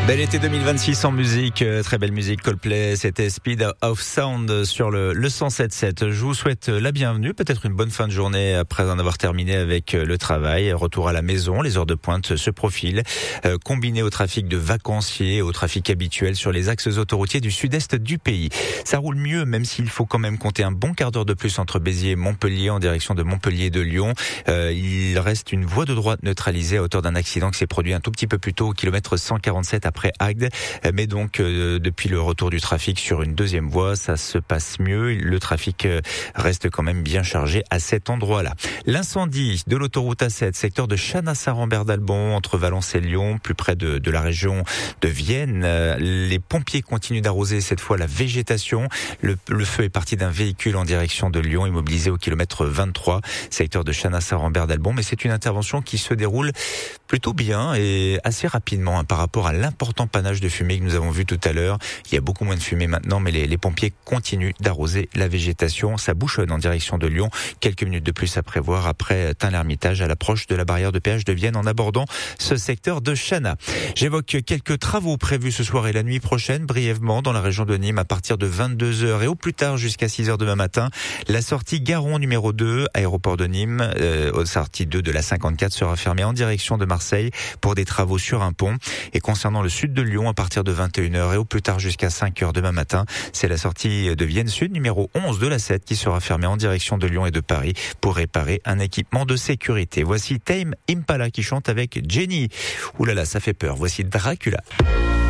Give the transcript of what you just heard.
Bel été 2026 en musique, très belle musique Coldplay, c'était Speed of Sound sur le 107.7. Je vous souhaite la bienvenue, peut-être une bonne fin de journée après en avoir terminé avec le travail. Retour à la maison, les heures de pointe se profilent, combiné au trafic de vacanciers, au trafic habituel sur les axes autoroutiers du sud-est du pays. Ça roule mieux, même s'il faut quand même compter un bon quart d'heure de plus entre Béziers et Montpellier en direction de Montpellier et de Lyon. Il reste une voie de droite neutralisée à hauteur d'un accident qui s'est produit un tout petit peu plus tôt au kilomètre 147 après Agde, mais donc depuis le retour du trafic sur une deuxième voie, ça se passe mieux. Le trafic reste quand même bien chargé à cet endroit-là. L'incendie de l'autoroute A7, secteur de Chanat-Saint-Rambert d'Albon, entre Valence et Lyon, plus près de la région de Vienne. Les pompiers continuent d'arroser cette fois la végétation. Le feu est parti d'un véhicule en direction de Lyon, immobilisé au kilomètre 23, secteur de Chanat-Saint-Rambert d'Albon, mais c'est une intervention qui se déroule plutôt bien et assez rapidement par rapport à l'important panache de fumée que nous avons vu tout à l'heure. Il y a beaucoup moins de fumée maintenant, mais les pompiers continuent d'arroser la végétation. Ça bouchonne en direction de Lyon. Quelques minutes de plus à prévoir après Tain-l'Hermitage à l'approche de la barrière de péage de Vienne en abordant ce secteur de Chanat. J'évoque quelques travaux prévus ce soir et la nuit prochaine, brièvement dans la région de Nîmes à partir de 22h et au plus tard jusqu'à 6h demain matin. La sortie Garon numéro 2, aéroport de Nîmes, sortie 2 de la 54 sera fermée en direction de Marseille pour des travaux sur un pont. Et concernant le sud de Lyon, à partir de 21h et au plus tard jusqu'à 5h demain matin, c'est la sortie de Vienne Sud numéro 11 de la 7 qui sera fermée en direction de Lyon et de Paris pour réparer un équipement de sécurité. Voici Tame Impala qui chante avec Jenny. Ouh là là, ça fait peur. Voici Dracula.